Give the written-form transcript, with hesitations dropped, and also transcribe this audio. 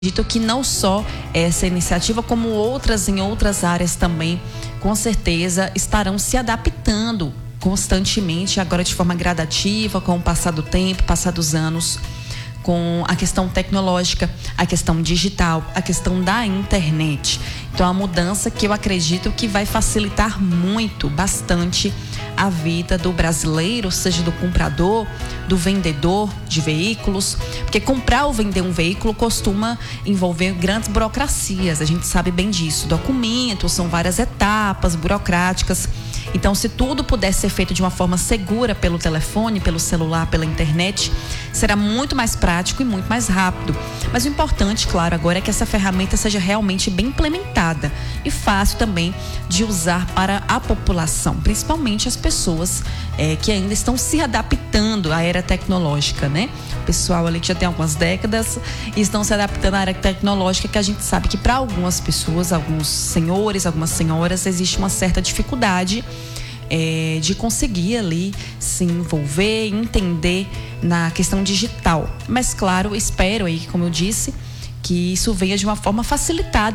Acredito que não só essa iniciativa, como outras em outras áreas também, com certeza estarão se adaptando constantemente, agora de forma gradativa, com o passar do tempo, passar dos anos, com a questão tecnológica, a questão digital, a questão da internet. Então, a mudança que eu acredito que vai facilitar muito, bastante, a vida do brasileiro, seja do comprador, do vendedor de veículos, porque comprar ou vender um veículo costuma envolver grandes burocracias, a gente sabe bem disso, documentos, são várias etapas burocráticas. Então, se tudo puder ser feito de uma forma segura pelo telefone, pelo celular, pela internet, será muito mais prático e muito mais rápido. Mas o importante, claro, agora é que essa ferramenta seja realmente bem implementada e fácil também de usar para a população, principalmente as pessoas que ainda estão se adaptando à era tecnológica, né? O pessoal ali que já tem algumas décadas e estão se adaptando à era tecnológica, que a gente sabe que para algumas pessoas, alguns senhores, algumas senhoras, existe uma certa dificuldade de conseguir ali se envolver, entender na questão digital. Mas claro, espero aí, como eu disse, que isso venha de uma forma facilitada